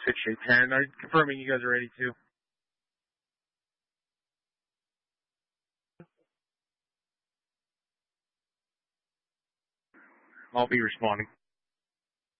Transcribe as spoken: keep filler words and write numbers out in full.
six eight ten. Are you confirming you guys are ready to? I'll be responding.